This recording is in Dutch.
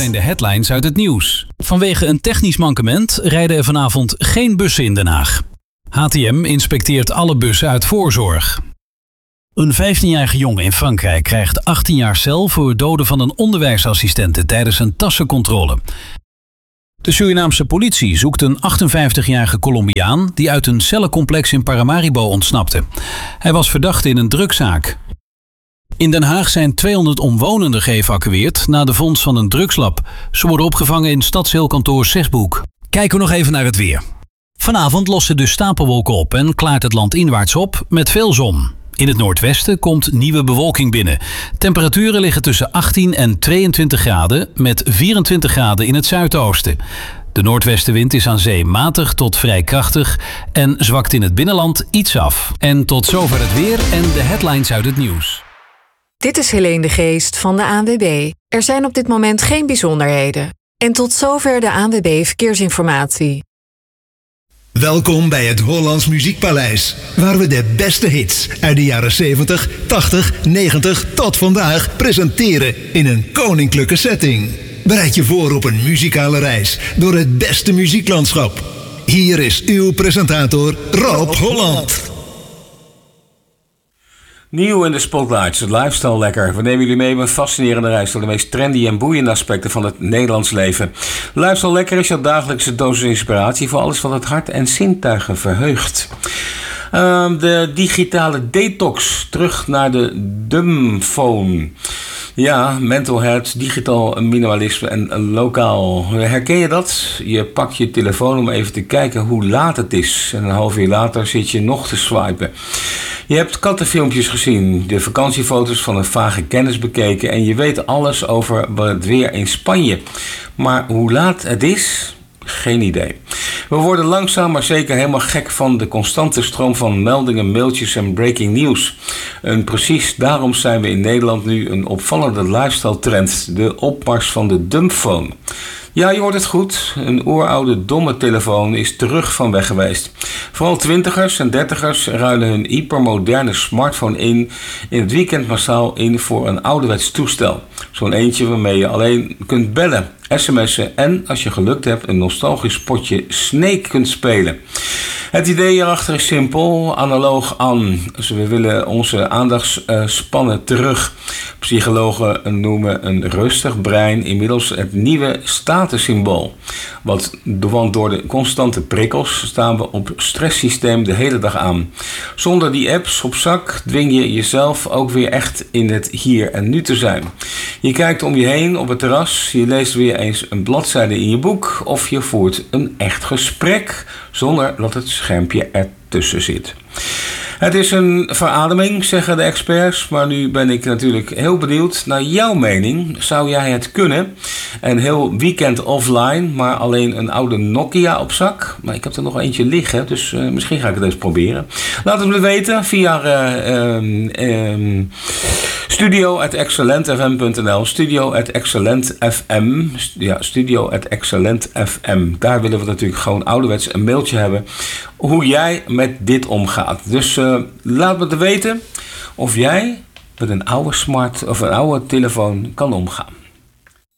zijn de headlines uit het nieuws. Vanwege een technisch mankement rijden er vanavond geen bussen in Den Haag. HTM inspecteert alle bussen uit voorzorg. Een 15-jarige jongen in Frankrijk krijgt 18 jaar cel voor het doden van een onderwijsassistente tijdens een tassencontrole. De Surinaamse politie zoekt een 58-jarige Colombiaan die uit een cellencomplex in Paramaribo ontsnapte. Hij was verdachte in een drugszaak. In Den Haag zijn 200 omwonenden geëvacueerd na de vondst van een drugslab. Ze worden opgevangen in stadsheelkantoor Zesbroek. Kijken we nog even naar het weer. Vanavond lossen de stapelwolken op en klaart het land inwaarts op met veel zon. In het noordwesten komt nieuwe bewolking binnen. Temperaturen liggen tussen 18 en 22 graden met 24 graden in het zuidoosten. De noordwestenwind is aan zee matig tot vrij krachtig en zwakt in het binnenland iets af. En tot zover het weer en de headlines uit het nieuws. Dit is Helene de Geest van de ANWB. Er zijn op dit moment geen bijzonderheden. En tot zover de ANWB Verkeersinformatie. Welkom bij het Hollands Muziekpaleis, waar we de beste hits uit de jaren 70, 80, 90 tot vandaag presenteren in een koninklijke setting. Bereid je voor op een muzikale reis door het beste muzieklandschap. Hier is uw presentator Rob Holland. Nieuw in de spotlights, het lifestyle lekker. We nemen jullie mee op een fascinerende reis door de meest trendy en boeiende aspecten van het Nederlands leven. Lifestyle lekker is jouw dagelijkse dosis inspiratie voor alles wat het hart en zintuigen verheugt. De digitale detox, terug naar de dumbphone. Ja, mental health, digitaal minimalisme en lokaal. Herken je dat? Je pakt je telefoon om even te kijken hoe laat het is. En een half uur later zit je nog te swipen. Je hebt kattenfilmpjes gezien, de vakantiefoto's van een vage kennis bekeken en je weet alles over het weer in Spanje. Maar hoe laat het is? Geen idee. We worden langzaam maar zeker helemaal gek van de constante stroom van meldingen, mailtjes en breaking news. En precies daarom zijn we in Nederland nu een opvallende lifestyle trend, de opmars van de dumbphone. Ja, je hoort het goed. Een oeroude domme telefoon is terug van weg geweest. Vooral twintigers en dertigers ruilen hun hypermoderne smartphone in het weekend massaal in voor een ouderwets toestel. Zo'n eentje waarmee je alleen kunt bellen, sms'en en, als je gelukt hebt, een nostalgisch potje Snake kunt spelen. Het idee hierachter is simpel, analoog aan. Dus we willen onze aandachtsspannen terug. Psychologen noemen een rustig brein inmiddels het nieuwe statussymbool. Want door de constante prikkels staan we op stresssysteem de hele dag aan. Zonder die apps op zak dwing je jezelf ook weer echt in het hier en nu te zijn. Je kijkt om je heen op het terras, je leest weer eens een bladzijde in je boek of je voert een echt gesprek zonder dat het schermpje ertussen zit. Het is een verademing, zeggen de experts, maar nu ben ik natuurlijk heel benieuwd naar jouw mening. Zou jij het kunnen? Een heel weekend offline, maar alleen een oude Nokia op zak? Maar ik heb er nog eentje liggen, dus misschien ga ik het eens proberen. Laat het me weten via studio@excellentfm.nl, studio@excellentfm, ja, studio@excellentfm. Daar willen we natuurlijk gewoon ouderwets een mailtje hebben hoe jij met dit omgaat. Dus laat me weten of jij met een oude smart of een oude telefoon kan omgaan.